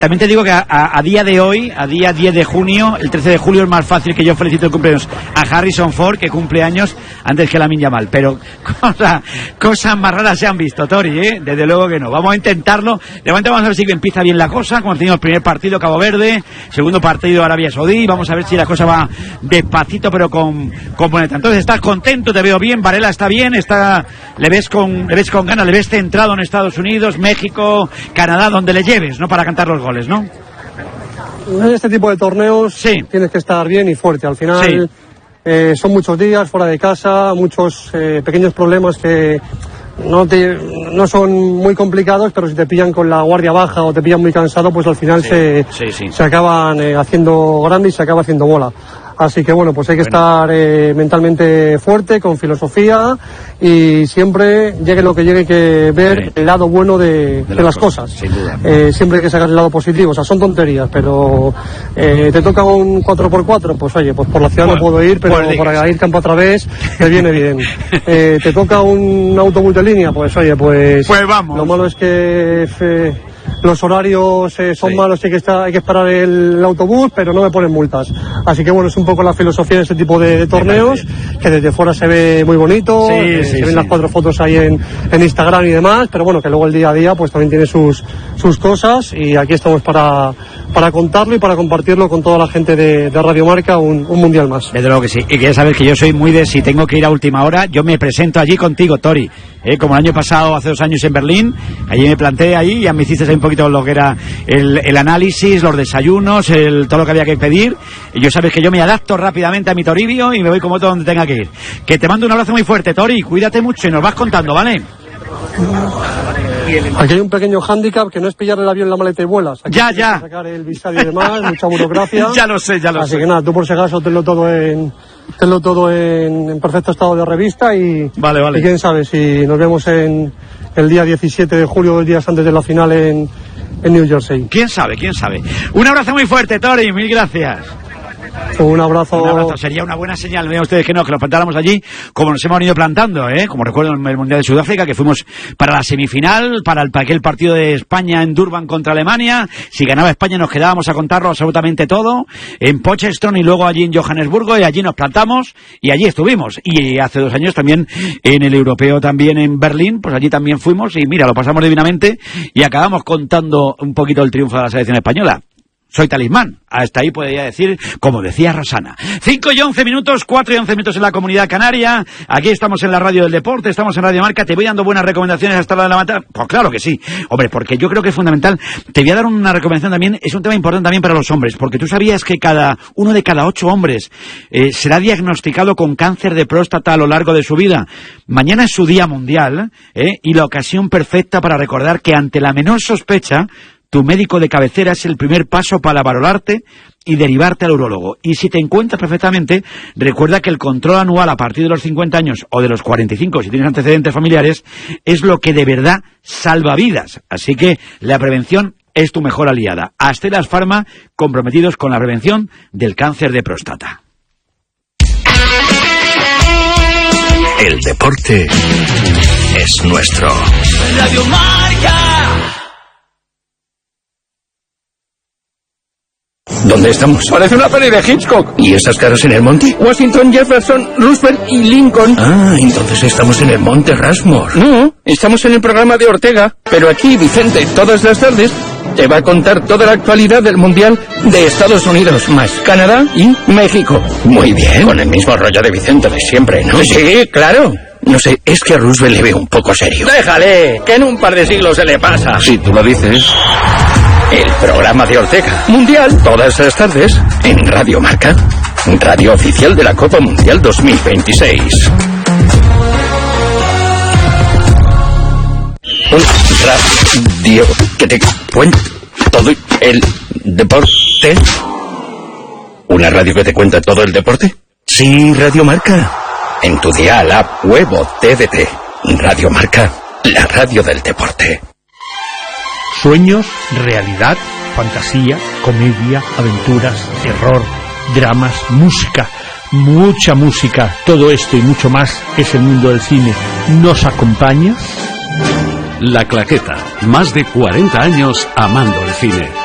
También te digo que a día de hoy, a día 10 de junio, el 13 de julio es más fácil que yo felicite el cumpleaños a Harrison Ford, que cumple años antes que Lamine Yamal. Pero cosas más raras se han visto, Tori, desde luego que no. Vamos a intentarlo. De momento vamos a ver si empieza bien la cosa, como teníamos el primer partido Cabo Verde, segundo partido Arabia Saudí. Vamos a ver si la cosa va despacito, pero con boneta. Entonces, ¿estás contento? Te veo bien. Varela está bien, le ves con ganas, le ves centrado en Estados Unidos, México, Canadá, donde le lleves, ¿no? Para cantar los goles, ¿no? En este tipo de torneos sí, tienes que estar bien y fuerte. Al final son muchos días fuera de casa, muchos pequeños problemas que no son muy complicados, pero si te pillan con la guardia baja o te pillan muy cansado, pues al final se acaban haciendo grandes y se acaba haciendo bola. Así que bueno, pues hay que estar mentalmente fuerte, con filosofía, y siempre, llegue lo que llegue, que ver el lado bueno de las cosas. Siempre hay que sacar el lado positivo. O sea, son tonterías, pero te toca un 4x4, pues oye, pues por la ciudad no puedo ir, pero para ir campo otra vez me viene bien. Te toca un autobús de línea, pues oye, pues vamos. Lo malo es que los horarios son malos y hay que esperar el autobús, pero no me ponen multas. Así que bueno, es un poco la filosofía de este tipo de torneos, que desde fuera se ve muy bonito, se ven las 4 fotos ahí en Instagram y demás, pero bueno, que luego el día a día pues también tiene sus cosas, y aquí estamos para contarlo y para compartirlo con toda la gente de Radio Marca, un mundial más. Desde luego que sí, y que ya sabes que yo soy muy de, si tengo que ir a última hora, yo me presento allí contigo, Tori, como el año pasado, hace 2 años en Berlín, allí me planté ahí, ya me hiciste ahí un poquito lo que era el análisis, los desayunos, todo lo que había que pedir, y yo sabes que yo me adapto rápidamente a mi Toribio y me voy como todo donde tenga que ir. Que te mando un abrazo muy fuerte, Tori, cuídate mucho y nos vas contando, ¿vale? Aquí hay un pequeño hándicap, que no es pillar el avión, la maleta y vuelas. Aquí ya. Sacar el visado y demás, mucha burocracia. Ya lo sé. Así que nada, tú por si acaso tenlo todo en perfecto estado de revista y vale. Y quién sabe si nos vemos en el día 17 de julio, 2 días antes de la final en New Jersey. ¿Quién sabe? Un abrazo muy fuerte, Tori, mil gracias. Un abrazo. Sería una buena señal, vean ustedes que nos plantáramos allí como nos hemos venido plantando, como recuerdo en el Mundial de Sudáfrica, que fuimos para la semifinal, para aquel partido de España en Durban contra Alemania. Si ganaba España nos quedábamos a contarlo absolutamente todo en Potchefstroom y luego allí en Johannesburgo, y allí nos plantamos y allí estuvimos. Y hace 2 años también en el europeo, también en Berlín, pues allí también fuimos y mira, lo pasamos divinamente y acabamos contando un poquito el triunfo de la selección española. Soy talismán. Hasta ahí podría decir, como decía Rosana. 5 y 11 minutos, 4 y 11 minutos en la Comunidad Canaria. Aquí estamos en la radio del deporte, estamos en Radio Marca. ¿Te voy dando buenas recomendaciones hasta la de la mañana? Pues claro que sí. Hombre, porque yo creo que es fundamental. Te voy a dar una recomendación también. Es un tema importante también para los hombres, porque tú sabías que uno de cada 8 hombres será diagnosticado con cáncer de próstata a lo largo de su vida. Mañana es su día mundial, y la ocasión perfecta para recordar que ante la menor sospecha, tu médico de cabecera es el primer paso para valorarte y derivarte al urólogo. Y si te encuentras perfectamente, recuerda que el control anual a partir de los 50 años o de los 45, si tienes antecedentes familiares, es lo que de verdad salva vidas. Así que la prevención es tu mejor aliada. Astellas Pharma, comprometidos con la prevención del cáncer de próstata. El deporte es nuestro. Radio Marca. ¿Dónde estamos? Parece una peli de Hitchcock. ¿Y esas caras en el monte? Washington, Jefferson, Roosevelt y Lincoln. Ah, entonces estamos en el monte Rushmore. No, estamos en el programa de Ortega. Pero aquí Vicente, todas las tardes, te va a contar toda la actualidad del Mundial de Estados Unidos, más Canadá y México. Muy bien, con el mismo rollo de Vicente de siempre, ¿no? Sí, claro. No sé, es que a Roosevelt le veo un poco serio. Déjale, que en un par de siglos se le pasa. Si tú lo dices. El programa de Ortega. Mundial, todas las tardes, en Radio Marca. Radio oficial de la Copa Mundial 2026. Radio que te cuenta todo el deporte. ¿Una radio que te cuenta todo el deporte? Sí, Radio Marca. En tu dial, app, web o TDT. Radio Marca, la radio del deporte. Sueños, realidad, fantasía, comedia, aventuras, terror, dramas, música, mucha música. Todo esto y mucho más es el mundo del cine. ¿Nos acompañas? La Claqueta, más de 40 años amando el cine.